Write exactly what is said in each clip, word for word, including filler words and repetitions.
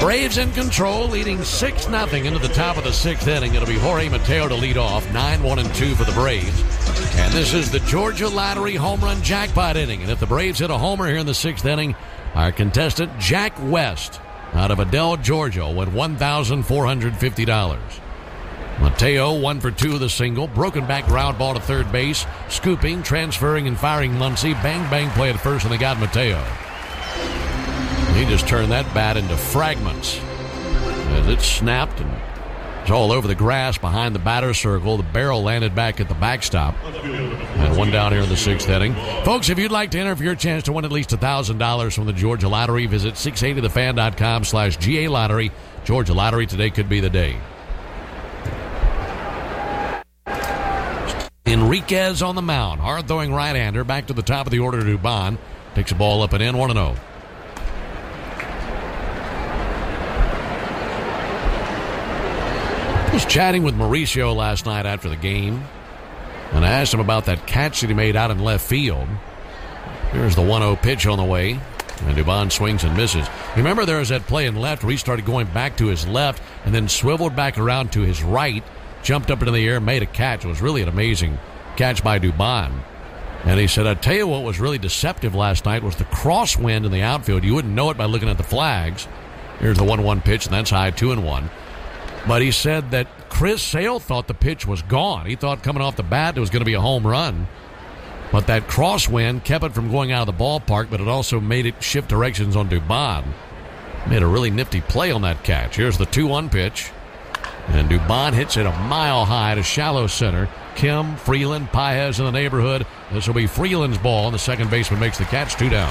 Braves in control, leading six nothing into the top of the sixth inning. It'll be Jorge Mateo to lead off, nine one and two for the Braves. And this is the Georgia Lottery home run jackpot inning. And if the Braves hit a homer here in the sixth inning, our contestant, Jack West, out of Adel, Georgia, will win one thousand four hundred fifty dollars. Mateo, one for two with a single. Broken back ground ball to third base. Scooping, transferring, and firing Muncy. Bang, bang play at first, and they got Mateo. He just turned that bat into fragments as it snapped and it's all over the grass behind the batter's circle. The barrel landed back at the backstop. And one down here in the sixth inning. Folks, if you'd like to enter for your chance to win at least one thousand dollars from the Georgia Lottery, visit six eighty the fan dot com slash G A Lottery. Georgia Lottery, today could be the day. Enriquez on the mound. Hard-throwing right-hander. Back to the top of the order to Dubon. Takes the ball up and in, one and oh. I was chatting with Mauricio last night after the game, and I asked him about that catch that he made out in left field. Here's the one oh pitch on the way, and Dubon swings and misses. Remember, there was that play in left where he started going back to his left and then swiveled back around to his right, jumped up into the air, made a catch. It was really an amazing catch by Dubon. And he said, I tell you what was really deceptive last night was the crosswind in the outfield. You wouldn't know it by looking at the flags. Here's the one one pitch, and that's high, two and one. But he said that Chris Sale thought the pitch was gone. He thought coming off the bat it was going to be a home run. But that crosswind kept it from going out of the ballpark, but it also made it shift directions on Dubon. Made a really nifty play on that catch. Here's the two one pitch. And Dubon hits it a mile high to shallow center. Kim, Freeland, Paez in the neighborhood. This will be Freeland's ball, and the second baseman makes the catch, two down.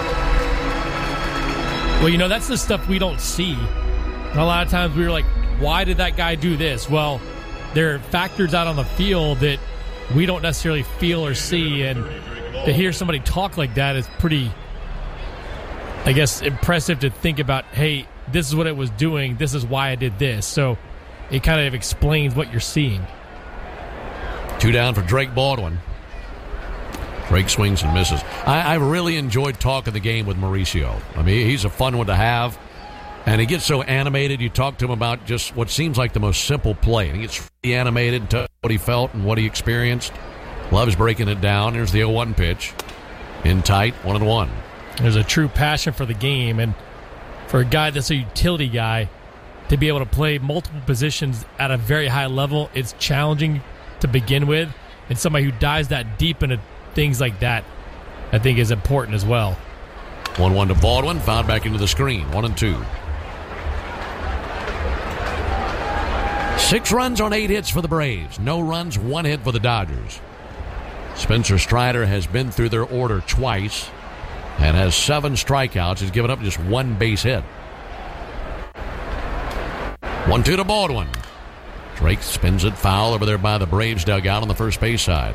Well, you know, that's the stuff we don't see. And a lot of times we were like, why did that guy do this? Well, there are factors out on the field that we don't necessarily feel or see, and to hear somebody talk like that is pretty, I guess, impressive to think about, hey, this is what it was doing, this is why I did this. So it kind of explains what you're seeing. Two down for Drake Baldwin. Drake swings and misses. I, I really enjoyed talking the game with Mauricio. I mean, he's a fun one to have. And he gets so animated, you talk to him about just what seems like the most simple play. And he gets really animated and tells what he felt and what he experienced. Loves breaking it down. Here's the oh one pitch. In tight, one and one. There's a true passion for the game. And for a guy that's a utility guy, to be able to play multiple positions at a very high level, it's challenging to begin with. And somebody who dives that deep into things like that, I think, is important as well. one one to Baldwin. Fouled back into the screen. One and two. Six runs on eight hits for the Braves. No runs, one hit for the Dodgers. Spencer Strider has been through their order twice and has seven strikeouts. He's given up just one base hit. one two to Baldwin. Drake spins it foul over there by the Braves dugout on the first base side.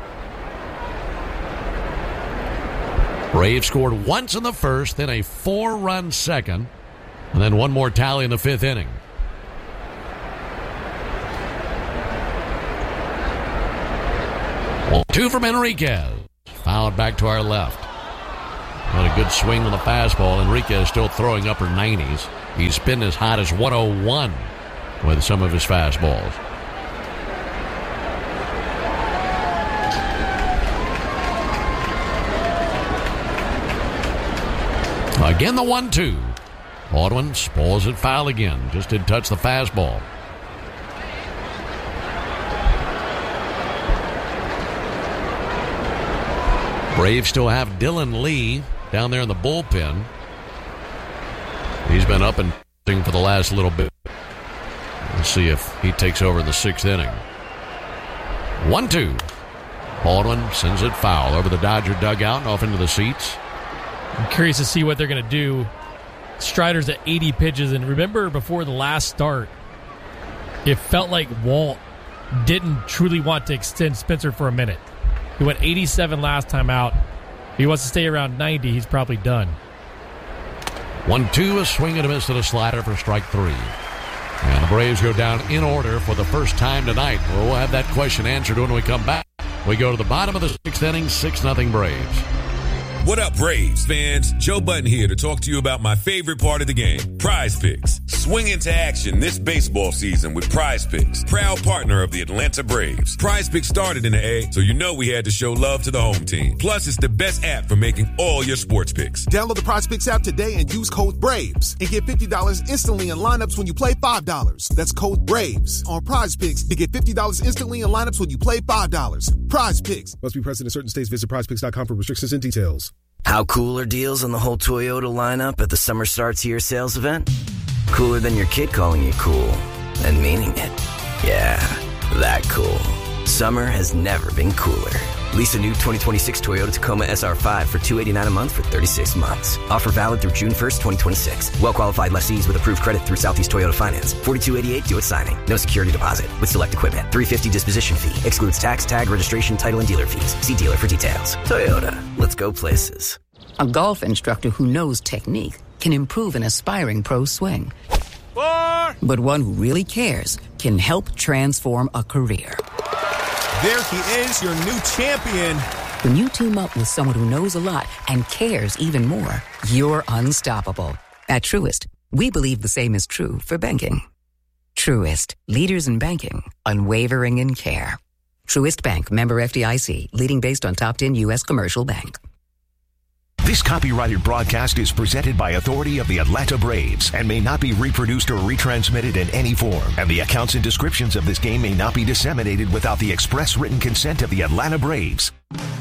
Braves scored once in the first, then a four-run second, and then one more tally in the fifth inning. Two from Enriquez. Fouled back to our left. Had a good swing on the fastball. Enriquez still throwing upper nineties. He's been as hot as one oh one with some of his fastballs. Again, the one two. Baldwin spoils it foul again. Just didn't touch the fastball. Braves still have Dylan Lee down there in the bullpen. He's been up and for the last little bit. We'll see if he takes over in the sixth inning. one two. Baldwin sends it foul over the Dodger dugout and off into the seats. I'm curious to see what they're going to do. Strider's at eighty pitches, and remember before the last start, it felt like Walt didn't truly want to extend Spencer for a minute. He went eighty-seven last time out. If he wants to stay around ninety, he's probably done. one two, a swing and a miss to the slider for strike three. And the Braves go down in order for the first time tonight. Well, we'll have that question answered when we come back. We go to the bottom of the sixth inning, six nothing Braves. What up, Braves fans? Joe Button here to talk to you about my favorite part of the game, Prize Picks. Swing into action this baseball season with Prize Picks, proud partner of the Atlanta Braves. Prize Picks started in the A, so you know we had to show love to the home team. Plus, it's the best app for making all your sports picks. Download the Prize Picks app today and use code BRAVES and get fifty dollars instantly in lineups when you play five dollars. That's code BRAVES on Prize Picks to get fifty dollars instantly in lineups when you play five dollars. Prize Picks. Must be present in certain states. Visit prize picks dot com for restrictions and details. How cool are deals on the whole Toyota lineup at the Summer Starts Here sales event? Cooler than your kid calling you cool and meaning it. Yeah, that cool. Summer has never been cooler. Lease a new twenty twenty-six Toyota Tacoma S R five for two hundred eighty-nine dollars a month for thirty-six months. Offer valid through June first, twenty twenty-six. Well-qualified lessees with approved credit through Southeast Toyota Finance. forty-two eighty-eight due at signing. No security deposit. With select equipment. three hundred fifty dollars disposition fee. Excludes tax, tag, registration, title, and dealer fees. See dealer for details. Toyota. Let's go places. A golf instructor who knows technique can improve an aspiring pro's swing. Four. But one who really cares can help transform a career. There he is, your new champion. When you team up with someone who knows a lot and cares even more, you're unstoppable. At Truist, we believe the same is true for banking. Truist, leaders in banking, unwavering in care. Truist Bank, member F D I C, leading based on top ten U S commercial bank. This copyrighted broadcast is presented by authority of the Atlanta Braves and may not be reproduced or retransmitted in any form. And the accounts and descriptions of this game may not be disseminated without the express written consent of the Atlanta Braves.